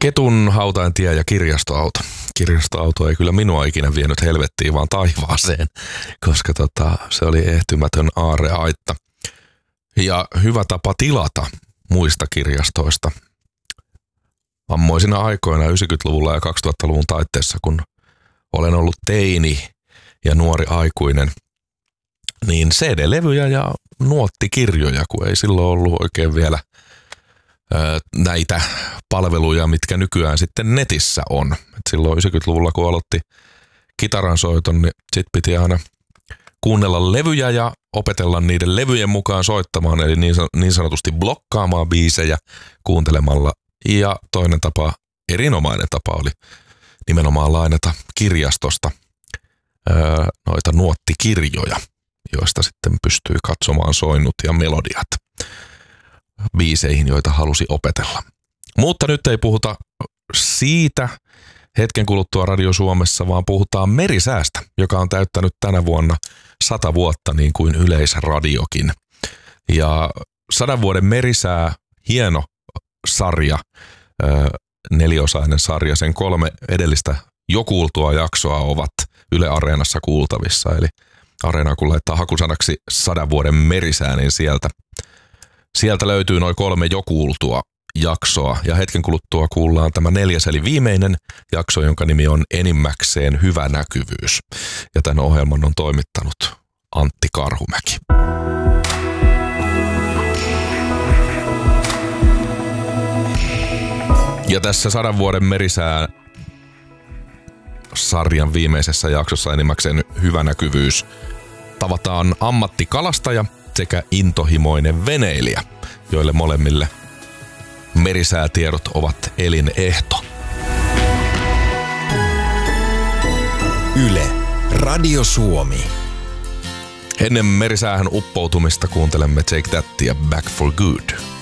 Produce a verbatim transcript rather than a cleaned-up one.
Ketun hautaintie ja kirjastoauto. Kirjastoauto ei kyllä minua ikinä vienyt helvettiin, vaan taivaaseen, koska tota, se oli ehtymätön aarreaitta. Ja hyvä tapa tilata muista kirjastoista. Ammoisina aikoina yhdeksänkymmentäluvulla ja kaksituhattaluvun taitteessa, kun olen ollut teini ja nuori aikuinen, niin C D-levyjä ja nuottikirjoja, kun ei silloin ollut oikein vielä ö, näitä palveluja, mitkä nykyään sitten netissä on. Et silloin yhdeksänkymmentäluvulla, kun aloitti kitaransoiton, niin sit piti aina kuunnella levyjä ja opetella niiden levyjen mukaan soittamaan, eli niin sanotusti blokkaamaan biisejä kuuntelemalla. Ja toinen tapa, erinomainen tapa oli nimenomaan lainata kirjastosta öö, noita nuottikirjoja, joista sitten pystyy katsomaan soinnut ja melodiat biiseihin, joita halusi opetella. Mutta nyt ei puhuta siitä hetken kuluttua Radio Suomessa, vaan puhutaan merisäästä, joka on täyttänyt tänä vuonna sata vuotta niin kuin Yleisradiokin. Ja sadan vuoden merisää, hieno sarja, neliosainen sarja, sen kolme edellistä jo kuultua jaksoa ovat Yle Areenassa kuultavissa. Eli Areenaa kun laittaa hakusanaksi sadan vuoden merisää, niin sieltä, sieltä löytyy noin kolme jo kuultua jaksoa. Ja hetken kuluttua kuullaan tämä neljäs eli viimeinen jakso, jonka nimi on Enimmäkseen hyvä näkyvyys. Ja tämän ohjelman on toimittanut Antti Karhumäki. Ja tässä sadan vuoden merisää sarjan viimeisessä jaksossa enimmäkseen hyvä näkyvyys tavataan ammattikalastaja sekä intohimoinen veneilijä, joille molemmille merisäätiedot ovat elinehto. Yle, Radio Suomi. Ennen merisäähän uppoutumista kuuntelemme Take Thatia Back for Good.